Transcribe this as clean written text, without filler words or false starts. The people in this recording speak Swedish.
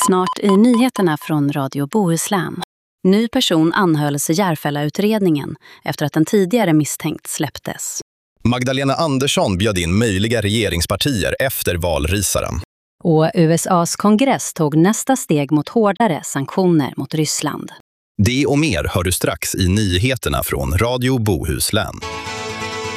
Snart i nyheterna från Radio Bohuslän. Ny person anhölls i Järfälla-utredningen efter att en tidigare misstänkt släpptes. Magdalena Andersson bjöd in möjliga regeringspartier efter valrisaren. Och USAs kongress tog nästa steg mot hårdare sanktioner mot Ryssland. Det och mer hör du strax i nyheterna från Radio Bohuslän.